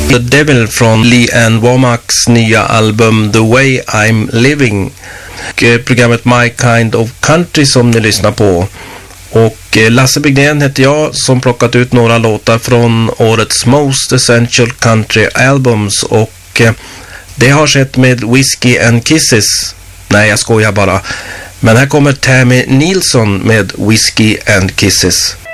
The Devil från Lee Ann Womacks nya album The Way I'm Living. Programmet My Kind of Country som ni lyssnar på. Och Lasse Bygden heter jag som plockat ut några låtar från årets Most Essential Country Albums. Och det har skett med Whiskey and Kisses. Nej, jag skojar bara. Men här kommer Tammy Nilsson med Whiskey and Kisses.